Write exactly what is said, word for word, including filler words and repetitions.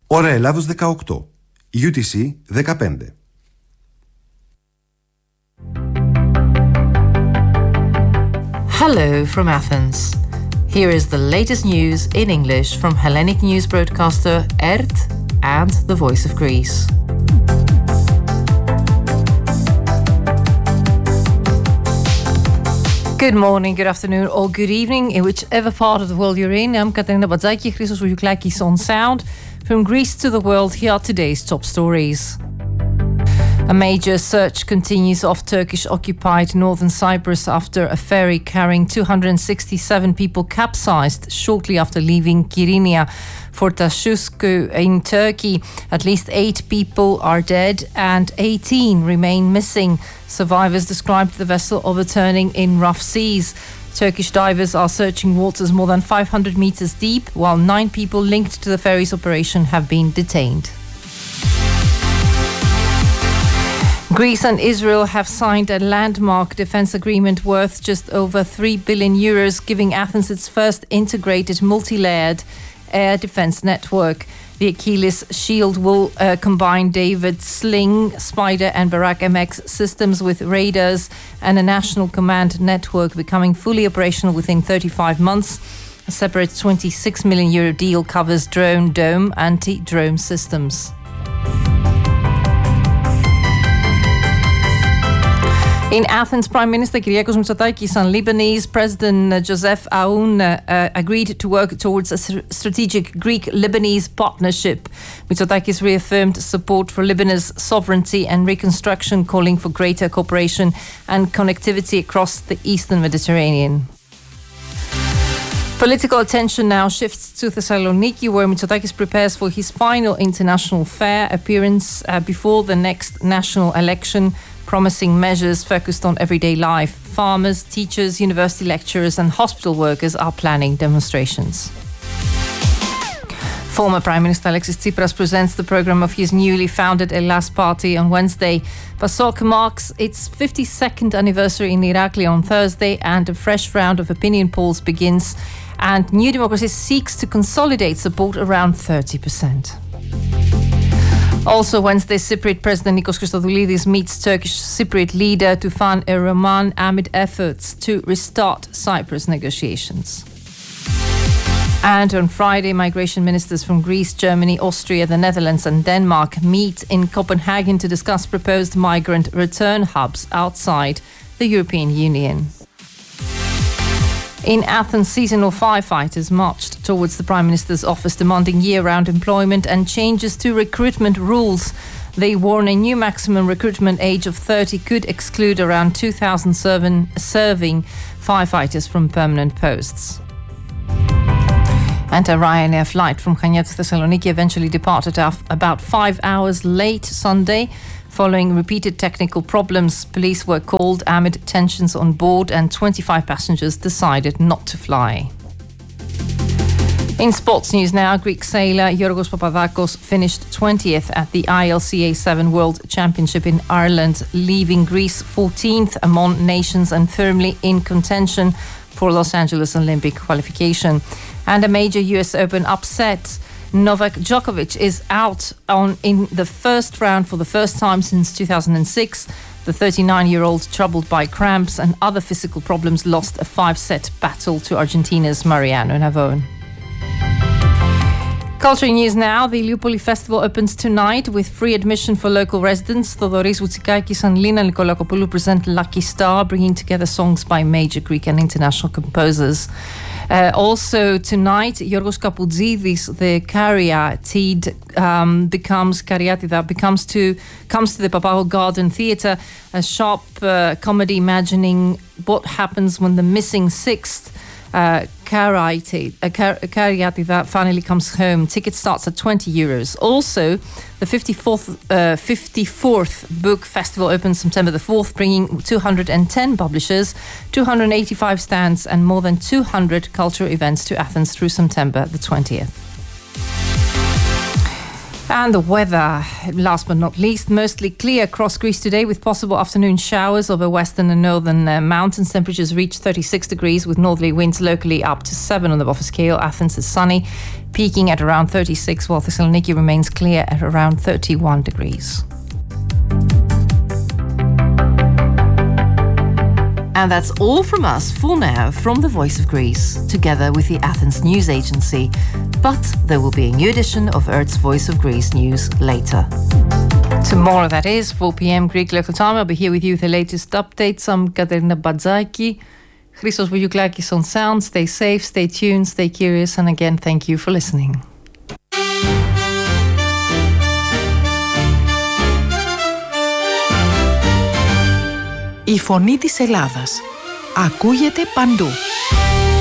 Ώρα Ελλάδος δεκαοκτώ. γιου τι σι δεκαπέντε. Hello from Athens. Here is the latest news in English from Hellenic news broadcaster E R T and the Voice of Greece. Good morning, good afternoon, or good evening, in whichever part of the world you're in. I'm Katerina Batzaki, Christos Voulioukakis on sound. From Greece to the world, here are today's top stories. A major search continues off Turkish-occupied northern Cyprus after a ferry carrying two hundred sixty-seven people capsized shortly after leaving Kyrenia for Tashusku in Turkey. At least eight people are dead and eighteen remain missing. Survivors described the vessel overturning in rough seas. Turkish divers are searching waters more than five hundred meters deep, while nine people linked to the ferry's operation have been detained. Greece and Israel have signed a landmark defense agreement worth just over three billion euros, giving Athens its first integrated multi-layered air defense network. The Achilles Shield will uh, combine David Sling, Spider and Barak M X systems with radars and a national command network, becoming fully operational within thirty-five months. A separate twenty-six million euro deal covers drone, dome, anti-drone systems. In Athens, Prime Minister Kyriakos Mitsotakis and Lebanese President Joseph Aoun uh, agreed to work towards a strategic Greek-Lebanese partnership. Mitsotakis reaffirmed support for Lebanese sovereignty and reconstruction, calling for greater cooperation and connectivity across the eastern Mediterranean. Political attention now shifts to Thessaloniki, where Mitsotakis prepares for his final international fair appearance uh, before the next national election, promising measures focused on everyday life. Farmers, teachers, university lecturers and hospital workers are planning demonstrations. Former Prime Minister Alexis Tsipras presents the program of his newly founded Hellas party on Wednesday. PASOK marks its fifty-second anniversary in Irakli on Thursday, and a fresh round of opinion polls begins, and New Democracy seeks to consolidate support around thirty percent. Also Wednesday, Cypriot President Nikos Christodoulidis meets Turkish Cypriot leader Tufan Erroman amid efforts to restart Cyprus negotiations. And on Friday, migration ministers from Greece, Germany, Austria, the Netherlands and Denmark meet in Copenhagen to discuss proposed migrant return hubs outside the European Union. In Athens, seasonal firefighters marched towards the Prime Minister's office demanding year-round employment and changes to recruitment rules. They warn a new maximum recruitment age of thirty could exclude around two thousand serving firefighters from permanent posts. And a Ryanair flight from Chania to Thessaloniki eventually departed about five hours late Sunday. Following repeated technical problems, police were called amid tensions on board, and twenty-five passengers decided not to fly. In sports news now, Greek sailor Giorgos Papadakos finished twentieth at the I L C A seven World Championship in Ireland, leaving Greece fourteenth among nations and firmly in contention for Los Angeles Olympic qualification. And a major U S Open upset. Novak Djokovic is out on in the first round for the first time since two thousand six. The thirty-nine-year-old, troubled by cramps and other physical problems, lost a five-set battle to Argentina's Mariano Navone. Culture news now. The Iliopoli Festival opens tonight with free admission for local residents. Thodoris Voutsikakis and Lina Nikolakopoulou present Lucky Star, bringing together songs by major Greek and international composers. Uh, also tonight, Giorgos Kapoudzidis, the Caryatid, um, becomes Caryatida becomes to comes to the Papagou Garden Theatre, a sharp uh, comedy imagining what happens when the missing sixth uh, Caryatida finally comes home. Ticket starts at twenty euros. Also, the fifty-fourth, uh, fifty-fourth Book Festival opens September the fourth, bringing two hundred ten publishers, two hundred eighty-five stands and more than two hundred cultural events to Athens through September the twentieth. And the weather, last but not least, mostly clear across Greece today with possible afternoon showers over western and northern uh, mountains. Temperatures reach thirty-six degrees with northerly winds locally up to seven on the buffer scale. Athens is sunny, peaking at around thirty-six, while Thessaloniki remains clear at around thirty-one degrees. And that's all from us for now from the Voice of Greece, together with the Athens News Agency. But there will be a new edition of Earth's Voice of Greece news later. Tomorrow, that is, four p.m. Greek local time. I'll be here with you with the latest updates. I'm Katerina Badzaki. Christos Vouliouklakis on sound. Stay safe, stay tuned, stay curious. And again, thank you for listening. Η φωνή της Ελλάδας ακούγεται παντού.